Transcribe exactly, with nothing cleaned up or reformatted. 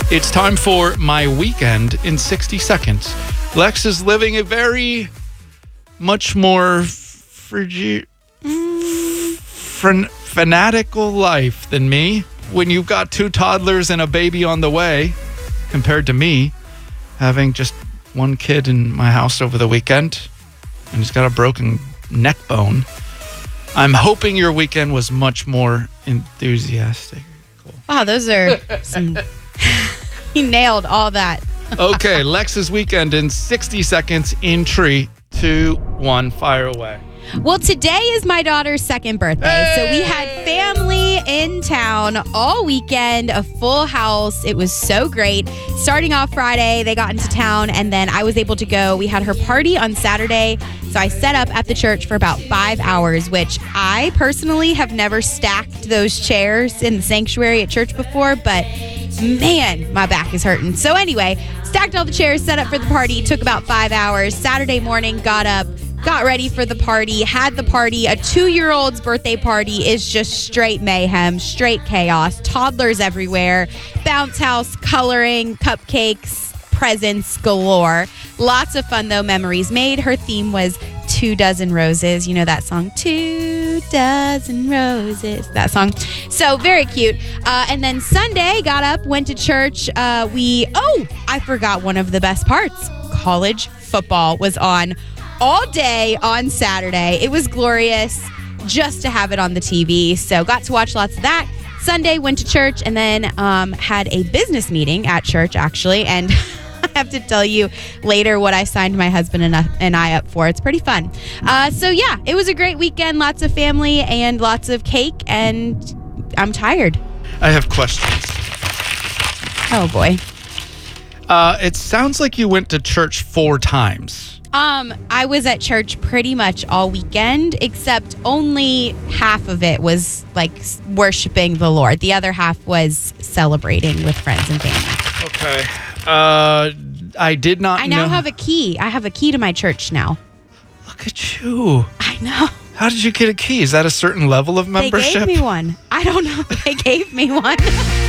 It's time for my weekend in sixty seconds. Lex is living a very much more frigi- fran- fanatical life than me. When you've got two toddlers and a baby on the way, compared to me having just one kid in my house over the weekend, and he's got a broken neck bone. I'm hoping your weekend was much more enthusiastic. Cool. Wow, those are some... He nailed all that. Okay, Lex's weekend in sixty seconds in three, two, one, fire away. Well, today is my daughter's second birthday, hey! So we had family in town all weekend, a full house. It was so great. Starting off Friday, they got into town, and then I was able to go. We had her party on Saturday, so I set up at the church for about five hours, which I personally have never stacked those chairs in the sanctuary at church before, but man, my back is hurting. So anyway, stacked all the chairs, set up for the party, took about five hours. Saturday morning, got up, got ready for the party, had the party. A two-year-old's birthday party is just straight mayhem, straight chaos, toddlers everywhere, bounce house, coloring, cupcakes, presents galore. Lots of fun, though, memories made. Her theme was Two Dozen Roses. You know that song, Two Dozen Roses, that song. So very cute. Uh, and then Sunday, got up, went to church. Uh, we, oh, I forgot one of the best parts. College football was on all day on Saturday. It was glorious just to have it on the T V. So got to watch lots of that. Sunday, went to church, and then um, had a business meeting at church, actually. And I have to tell you later what I signed my husband and I up for. It's pretty fun. Uh, so, yeah, it was a great weekend. Lots of family and lots of cake, and I'm tired. I have questions. Oh, boy. Uh, it sounds like you went to church four times. Um, I was at church pretty much all weekend, except only half of it was like worshiping the Lord. The other half was celebrating with friends and family. Okay. Uh, I did not I now know. have a key. I have a key to my church now. Look at you. I know. How did you get a key? Is that a certain level of membership? They gave me one. I don't know. They gave me one.